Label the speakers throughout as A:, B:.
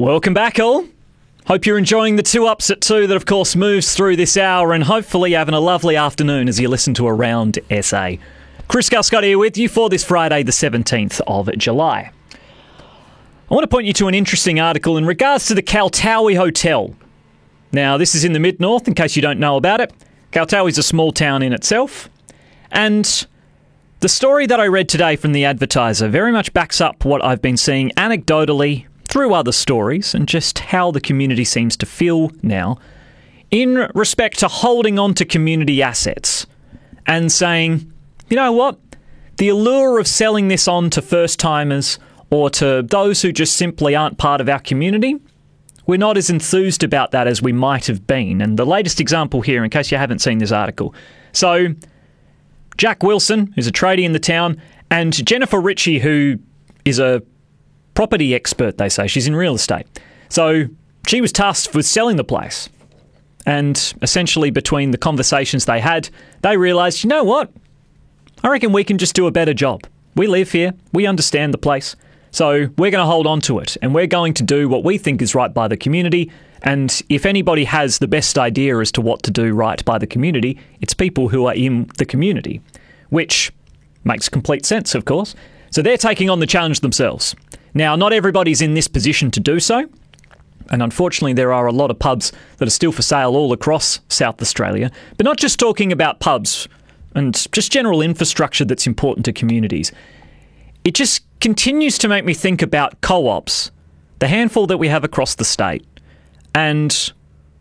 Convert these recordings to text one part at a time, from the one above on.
A: Welcome back, all. Hope you're enjoying the 2 Ups at 2 that, of course, moves through this hour, and hopefully having a lovely afternoon as you listen to Around SA. Chris Galscott here with you for this Friday, the 17th of July. I want to point you to an interesting article in regards to the Kaltowie Hotel. Now, this is in the mid-north, in case you don't know about it. Kaltowie is a small town in itself, and the story that I read today from the Advertiser very much backs up what I've been seeing anecdotally through other stories and just how the community seems to feel now in respect to holding on to community assets and saying, you know what, the allure of selling this on to first-timers or to those who just simply aren't part of our community, we're not as enthused about that as we might have been. And the latest example here, in case you haven't seen this article. So, Jack Wilson, who's a tradie in the town, and Jennifer Ritchie, who is a property expert, they say. She's in real estate. So she was tasked with selling the place. And essentially between the conversations they had, they realised, you know what? I reckon we can just do a better job. We live here. We understand the place. So we're going to hold on to it. And we're going to do what we think is right by the community. And if anybody has the best idea as to what to do right by the community, it's people who are in the community. Which makes complete sense, of course. So they're taking on the challenge themselves. Now, not everybody's in this position to do so, and unfortunately there are a lot of pubs that are still for sale all across South Australia, but not just talking about pubs and just general infrastructure that's important to communities. It just continues to make me think about co-ops, the handful that we have across the state, and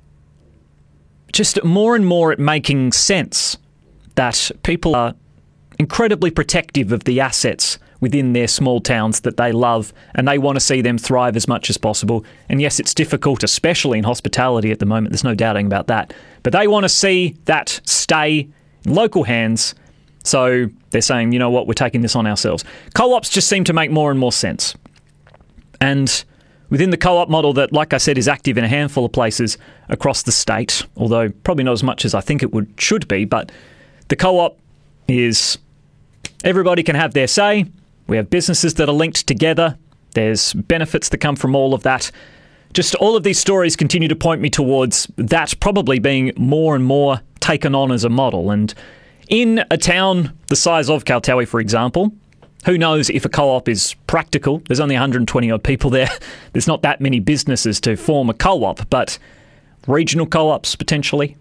A: just more and more it making sense that people are incredibly protective of the assets within their small towns that they love, and they want to see them thrive as much as possible. And yes, it's difficult, especially in hospitality at the moment, there's no doubting about that. But they want to see that stay in local hands, so they're saying, you know what, we're taking this on ourselves. Co-ops just seem to make more and more sense. And within the co-op model that, like I said, is active in a handful of places across the state, although probably not as much as I think it should be, but the co-op is everybody can have their say. We have businesses that are linked together. There's benefits that come from all of that. Just all of these stories continue to point me towards that probably being more and more taken on as a model. And in a town the size of Kaltowie, for example, who knows if a co-op is practical? There's only 120 odd people there. There's not that many businesses to form a co-op, but regional co-ops potentially.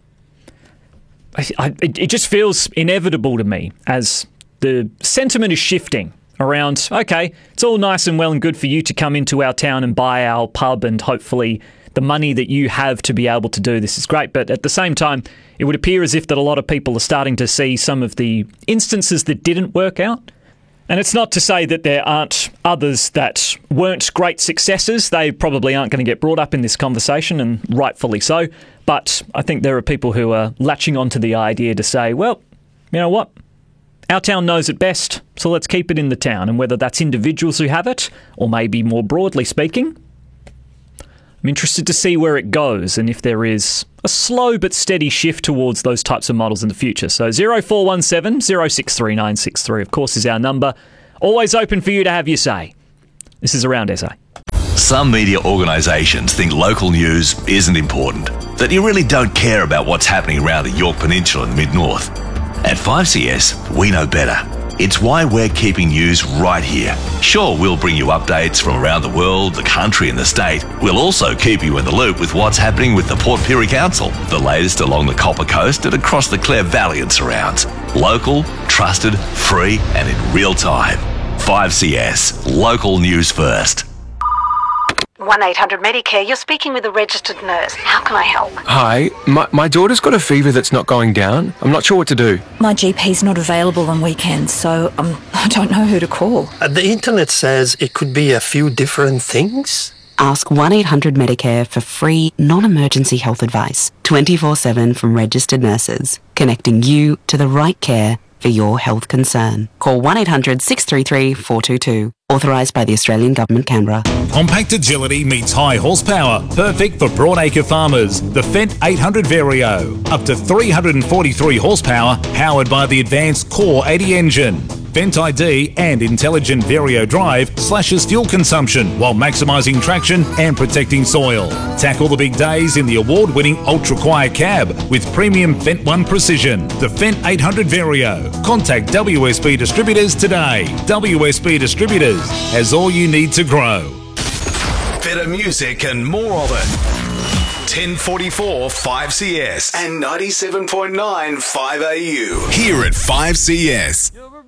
A: It just feels inevitable to me as the sentiment is shifting around, okay, it's all nice and well and good for you to come into our town and buy our pub, and hopefully the money that you have to be able to do this is great. But at the same time, it would appear as if that a lot of people are starting to see some of the instances that didn't work out. And it's not to say that there aren't others that weren't great successes. They probably aren't going to get brought up in this conversation, and rightfully so. But I think there are people who are latching onto the idea to say, well, you know what? Our town knows it best, so let's keep it in the town. And whether that's individuals who have it, or maybe more broadly speaking, I'm interested to see where it goes and if there is a slow but steady shift towards those types of models in the future. So 0417 063963, of course, is our number. Always open for you to have your say. This is Around SA.
B: Some media organisations think local news isn't important, that you really don't care about what's happening around the Yorke Peninsula and Mid-North. At 5CS, we know better. It's why we're keeping news right here. Sure, we'll bring you updates from around the world, the country and the state. We'll also keep you in the loop with what's happening with the Port Pirie Council, the latest along the Copper Coast and across the Clare Valley and surrounds. Local, trusted, free and in real time. 5CS, local news first.
C: 1-800-Medicare, you're speaking with a registered nurse. How can I help?
D: Hi, my daughter's got a fever that's not going down. I'm not sure what to do.
E: My GP's not available on weekends, so I don't know who to call.
F: The internet says it could be a few different things.
G: Ask 1-800-Medicare for free, non-emergency health advice, 24/7 from registered nurses, connecting you to the right care for your health concern. Call 1-800-633-422. Authorised by the Australian Government, Canberra.
H: Compact agility meets high horsepower. Perfect for broadacre farmers. The Fendt 800 Vario. Up to 343 horsepower, powered by the advanced Core 80 engine. Fendt ID and intelligent Vario drive slashes fuel consumption while maximising traction and protecting soil. Tackle the big days in the award-winning Ultra Quiet cab with premium Fendt 1 precision. The Fendt 800 Vario. Contact WSB Distributors today. WSB Distributors has all you need to grow.
I: Better music and more of it. 1044 5CS and 97.9 5AU.
J: Here at 5CS.